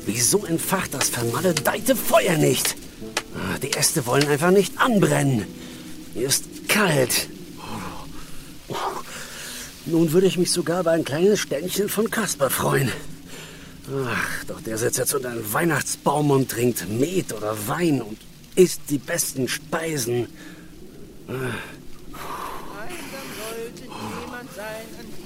Wieso entfacht das vermaledeite Feuer nicht? Die Äste wollen einfach nicht anbrennen. Mir ist kalt. Nun würde ich mich sogar über ein kleines Ständchen von Kasper freuen. Ach, doch der sitzt jetzt unter einem Weihnachtsbaum und trinkt Met oder Wein und isst die besten Speisen. Einsam sollte niemand sein,